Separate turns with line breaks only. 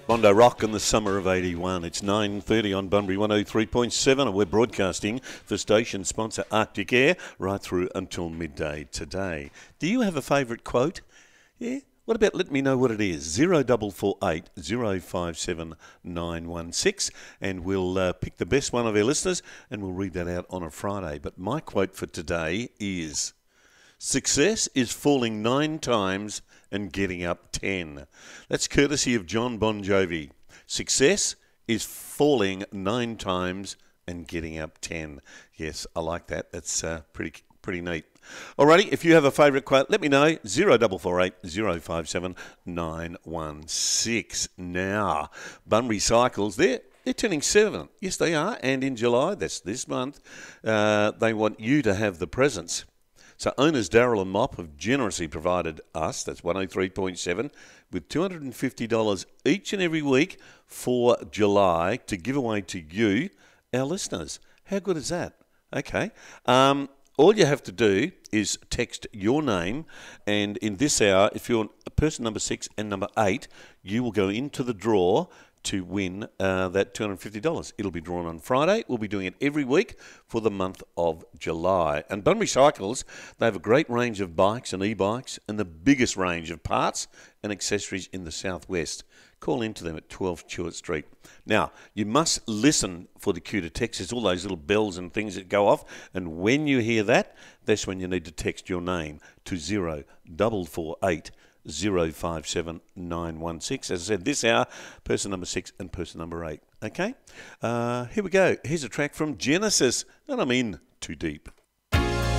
Mondo Rock in the summer of 81. It's 9:30 on Bunbury 103.7 and we're broadcasting for station sponsor Arctic Air right through until midday today. Do you have a favourite quote? Yeah? What about let me know what it is? 0448 057 916 and we'll pick the best one of our listeners and we'll read that out on a Friday. But my quote for today is, success is falling 9 times and getting up 10. That's courtesy of John Bon Jovi. Success is falling 9 times and getting up 10. Yes, I like that. That's pretty neat. Alrighty, if you have a favourite quote, let me know. 0448 057 916. Now, Bunbury Cycles, they're turning 7. Yes, they are. And in July, that's this month, they want you to have the presents. So owners Daryl and Mop have generously provided us, that's 103.7, with $250 each and every week for July to give away to you, our listeners. How good is that? Okay. All you have to do is text your name, and in this hour, if you're person number 6 and number 8, you will go into the draw to win that $250. It'll be drawn on Friday. We'll be doing it every week for the month of July. And Bunbury Cycles, they have a great range of bikes and e-bikes and the biggest range of parts and accessories in the southwest. Call into them at 12 Stewart Street. Now, you must listen for the cue to text. There's all those little bells and things that go off. And when you hear that, that's when you need to text your name to 0448 057 916. As I said, this hour, person number 6 and person number 8. Okay? Here we go. Here's a track from Genesis, and I'm in too deep.